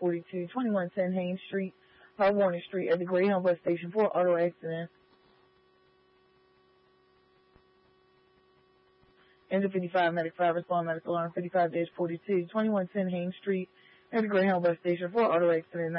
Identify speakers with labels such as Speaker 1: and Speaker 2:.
Speaker 1: 42, 2110 Haynes Street, Warner Street at the Greyhound bus station for auto accident. Engine 55, Medic 5, respond medical alarm 55-42, 2110 Haynes Street at the Greyhound bus station for auto accident.